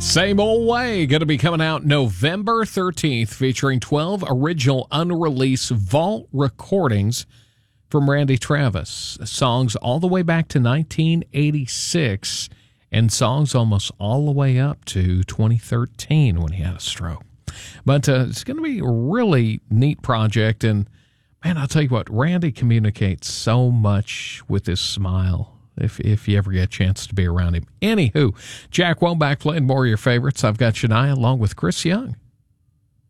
Same Old Way, going to be coming out November 13th, featuring 12 original unreleased vault recordings from Randy Travis. Songs all the way back to 1986 and songs almost all the way up to 2013 when he had a stroke. But it's going to be a really neat project. And, man, I'll tell you what, Randy communicates so much with his smile. If you ever get a chance to be around him. Anywho, Jack Womack playing more of your favorites. I've got Shania along with Chris Young.